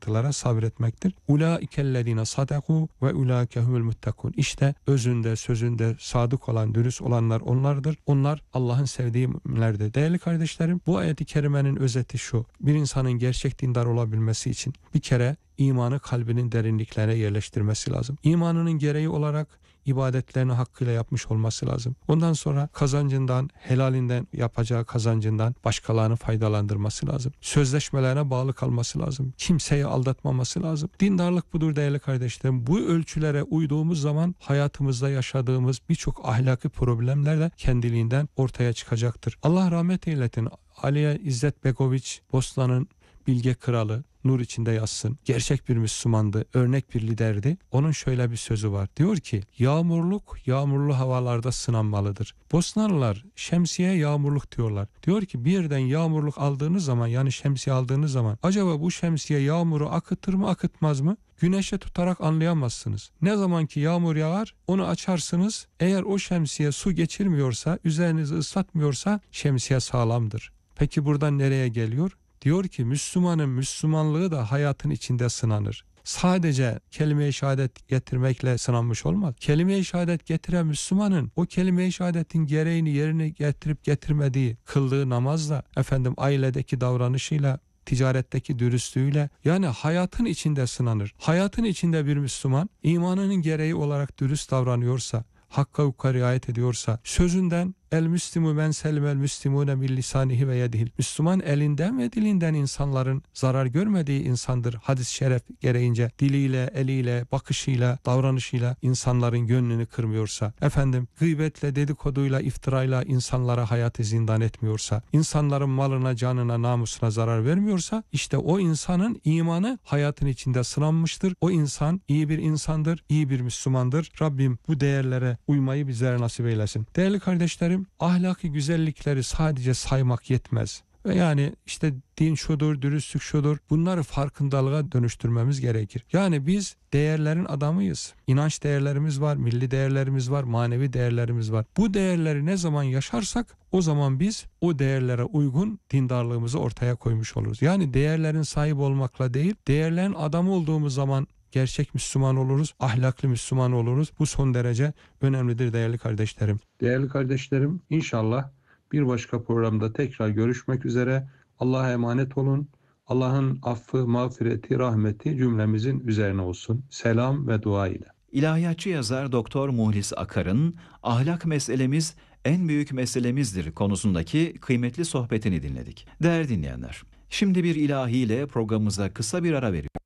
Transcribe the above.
sıkıntılara sabretmektir. Ulaikellezine sadaku ve ulaikehumul muttakun. İşte özünde, sözünde sadık olan, dürüst olanlar onlardır. Onlar Allah'ın sevdiği müminlerdir. Değerli kardeşlerim, bu ayet-i kerimenin özeti şu: bir insanın gerçek dindar olabilmesi için bir kere imanı kalbinin derinliklerine yerleştirmesi lazım. İmanının gereği olarak ibadetlerini hakkıyla yapmış olması lazım. Ondan sonra kazancından, helalinden yapacağı kazancından başkalarını faydalandırması lazım. Sözleşmelerine bağlı kalması lazım. Kimseyi aldatmaması lazım. Dindarlık budur değerli kardeşlerim. Bu ölçülere uyduğumuz zaman hayatımızda yaşadığımız birçok ahlaki problemler de kendiliğinden ortaya çıkacaktır. Allah rahmet eylesin. Aliye İzzet Begoviç, Bosna'nın bilge kralı, nur içinde yatsın, gerçek bir Müslümandı, örnek bir liderdi. Onun şöyle bir sözü var. Diyor ki, yağmurlu havalarda sınanmalıdır. Bosnalılar şemsiye yağmurluk diyorlar. Diyor ki, bir yerden yağmurluk aldığınız zaman, yani şemsiye aldığınız zaman, acaba bu şemsiye yağmuru akıtır mı akıtmaz mı? Güneşe tutarak anlayamazsınız. Ne zaman ki yağmur yağar, onu açarsınız. Eğer o şemsiye su geçirmiyorsa, üzerinizi ıslatmıyorsa şemsiye sağlamdır. Peki buradan nereye geliyor? Diyor ki Müslümanın Müslümanlığı da hayatın içinde sınanır. Sadece kelime-i şehadet getirmekle sınanmış olmaz. Kelime-i şehadet getiren Müslümanın o kelime-i şehadetin gereğini yerine getirip getirmediği, kıldığı namazla, ailedeki davranışıyla, ticaretteki dürüstlüğüyle, yani hayatın içinde sınanır. Hayatın içinde bir Müslüman imanının gereği olarak dürüst davranıyorsa, hakka hukuka riayet ediyorsa, sözünden el müslimu men selimel müslimune min lisanihi ve yedihil. Müslüman elinden ve dilinden insanların zarar görmediği insandır. Hadis-i şeref gereğince diliyle, eliyle, bakışıyla, davranışıyla insanların gönlünü kırmıyorsa, gıybetle, dedikoduyla, iftirayla insanlara hayatı zindan etmiyorsa, insanların malına, canına, namusuna zarar vermiyorsa, işte o insanın imanı hayatın içinde sınanmıştır. O insan iyi bir insandır, iyi bir Müslümandır. Rabbim bu değerlere uymayı bizlere nasip eylesin. Değerli kardeşlerim, ahlaki güzellikleri sadece saymak yetmez. Ve yani işte din şudur, dürüstlük şudur. Bunları farkındalığa dönüştürmemiz gerekir. Yani biz değerlerin adamıyız. İnanç değerlerimiz var, milli değerlerimiz var, manevi değerlerimiz var. Bu değerleri ne zaman yaşarsak o zaman biz o değerlere uygun dindarlığımızı ortaya koymuş oluruz. Yani değerlerin sahibi olmakla değil, değerlerin adamı olduğumuz zaman gerçek Müslüman oluruz, ahlaklı Müslüman oluruz. Bu son derece önemlidir değerli kardeşlerim. Değerli kardeşlerim, inşallah bir başka programda tekrar görüşmek üzere. Allah'a emanet olun. Allah'ın affı, mağfireti, rahmeti cümlemizin üzerine olsun. Selam ve dua ile. İlahiyatçı yazar Doktor Muhlis Akar'ın "Ahlak meselemiz en büyük meselemizdir" konusundaki kıymetli sohbetini dinledik. Değerli dinleyenler, şimdi bir ilahiyle programımıza kısa bir ara veriyoruz.